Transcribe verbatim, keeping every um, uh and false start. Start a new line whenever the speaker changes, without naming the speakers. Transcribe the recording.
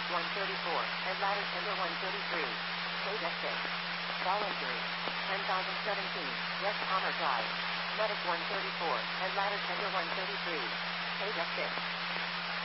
one thirty-four, and ladder tender one thirty-three. Paid at six. Ball injury. ten thousand seventeen, West Palmer Drive. Medic one thirty-four, and ladder tender one thirty-three. Paid at six.